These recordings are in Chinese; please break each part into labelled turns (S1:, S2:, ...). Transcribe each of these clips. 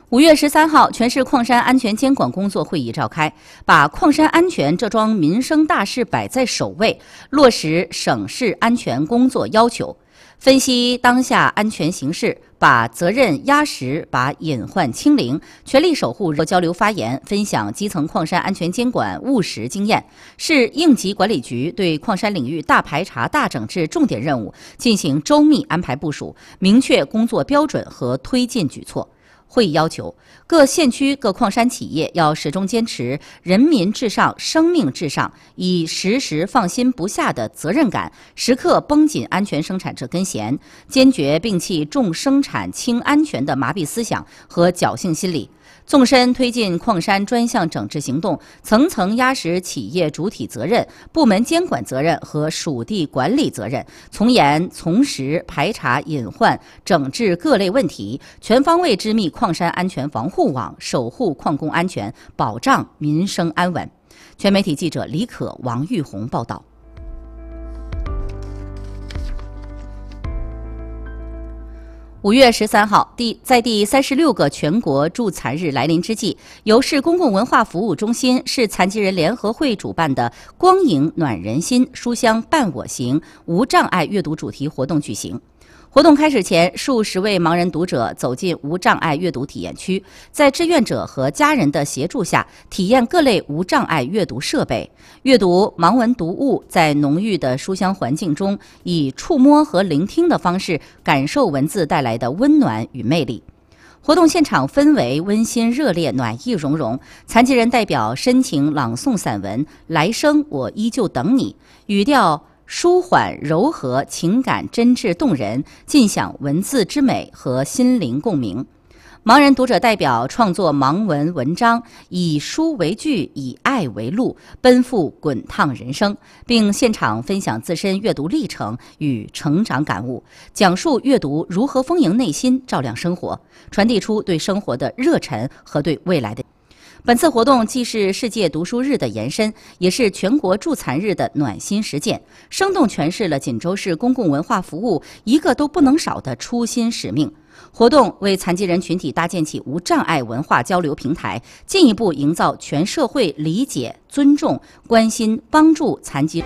S1: 5月13号，全市矿山安全监管工作会议召开，把矿山安全这桩民生大事摆在首位，落实省市安全工作要求，分析当下安全形势，把责任压实，把隐患清零，全力守护。交流发言，分享基层矿山安全监管务实经验，市应急管理局对矿山领域大排查、大整治重点任务进行周密安排部署，明确工作标准和推进举措。会议要求，各县区各矿山企业要始终坚持人民至上、生命至上，以时时放心不下的责任感，时刻绷紧安全生产这根弦，坚决摒弃重生产轻安全的麻痹思想和侥幸心理。纵深推进矿山专项整治行动，层层压实企业主体责任、部门监管责任和属地管理责任，从严从实排查隐患，整治各类问题，全方位织密矿山安全防护网，守护矿工安全，保障民生安稳。全媒体记者李可、王玉红报道。5月13号，在第36个全国助残日来临之际，由市公共文化服务中心、市残疾人联合会主办的“光影暖人心，书香伴我行”无障碍阅读主题活动举行。活动开始前，数十位盲人读者走进无障碍阅读体验区，在志愿者和家人的协助下，体验各类无障碍阅读设备，阅读盲文读物，在浓郁的书香环境中，以触摸和聆听的方式感受文字带来的温暖与魅力。活动现场氛围温馨热烈、暖意融融。残疾人代表深情朗诵散文《来生我依旧等你》，语调舒缓柔和，情感真挚动人，尽享文字之美和心灵共鸣。盲人读者代表创作盲文文章，以书为句，以爱为路，奔赴滚烫人生，并现场分享自身阅读历程与成长感悟，讲述阅读如何丰盈内心、照亮生活，传递出对生活的热忱和对未来的。本次活动既是世界读书日的延伸，也是全国助残日的暖心实践，生动诠释了锦州市公共文化服务一个都不能少的初心使命。活动为残疾人群体搭建起无障碍文化交流平台，进一步营造全社会理解、尊重、关心、帮助残疾。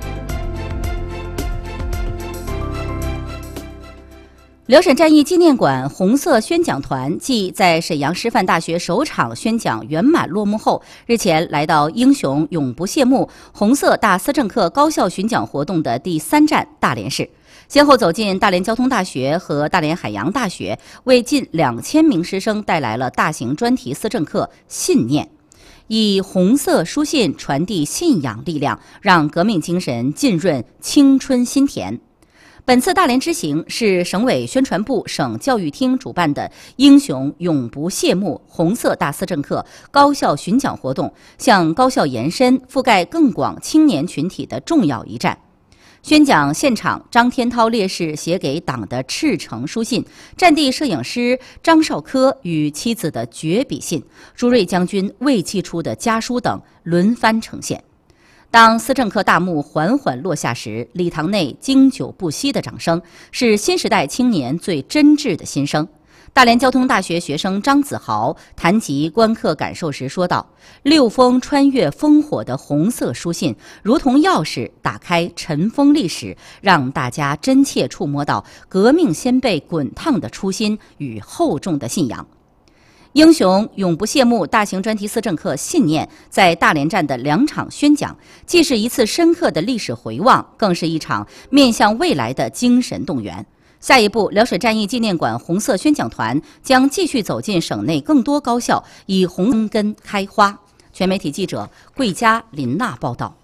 S1: 辽沈战役纪念馆红色宣讲团继在沈阳师范大学首场宣讲圆满落幕后，日前来到英雄永不谢幕红色大思政课高校巡讲活动的第3站大连市，先后走进大连交通大学和大连海洋大学，为近2000名师生带来了大型专题思政课《信念》，以红色书信传递信仰力量，让革命精神浸润青春心田。本次大连之行是省委宣传部、省教育厅主办的英雄永不谢幕红色大思政课高校巡讲活动，向高校延伸、覆盖更广青年群体的重要一站。宣讲现场，张天涛烈士写给党的赤诚书信，战地摄影师张绍科与妻子的绝笔信，朱瑞将军未寄出的家书等轮番呈现。当思政课大幕缓缓落下时，礼堂内经久不息的掌声，是新时代青年最真挚的心声。大连交通大学学生张子豪谈及观课感受时说道：“6封穿越烽火的红色书信，如同钥匙打开尘封历史，让大家真切触摸到革命先辈滚烫的初心与厚重的信仰。”英雄永不谢幕大型专题思政课信念在大连站的2场宣讲，既是一次深刻的历史回望，更是一场面向未来的精神动员。下一步，辽沈战役纪念馆红色宣讲团将继续走进省内更多高校，以红根开花。全媒体记者桂佳、林娜报道。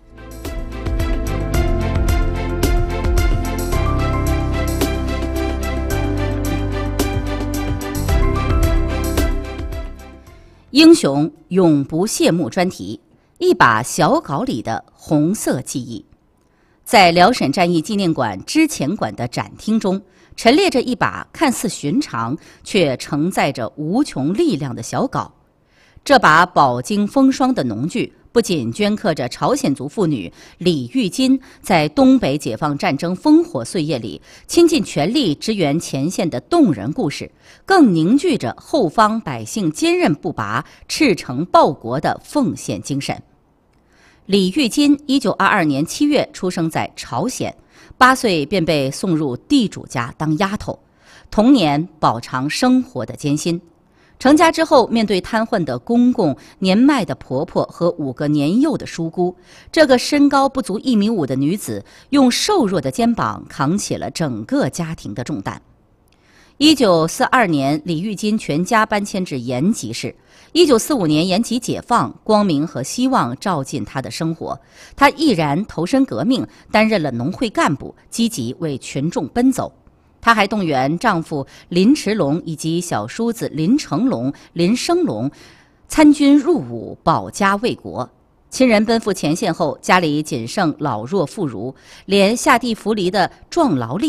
S1: 英雄永不谢幕专题，一把小稿里的红色记忆。在辽沈战役纪念馆之前馆的展厅中，陈列着一把看似寻常却承载着无穷力量的小稿。这把饱经风霜的农具， 不仅镌刻着朝鲜族妇女李玉金在东北解放战争烽火岁月里倾尽全力支援前线的动人故事，更凝聚着后方百姓坚韧不拔、赤诚报国的奉献精神。李玉金1922年7月出生在朝鲜，8岁便被送入地主家当丫头，童年饱尝生活的艰辛。成家之后，面对瘫痪的公公、年迈的婆婆和5个年幼的叔姑，这个身高不足1.5米的女子，用瘦弱的肩膀扛起了整个家庭的重担。1942年，李玉金全家搬迁至延吉市。1945年，延吉解放，光明和希望照进她的生活。她毅然投身革命，担任了农会干部，积极为群众奔走。她还动员丈夫林迟龙以及小叔子林成龙、林生龙参军入伍，保家卫国。亲人奔赴前线后，家里仅剩老弱妇孺，连下地扶犁的壮劳力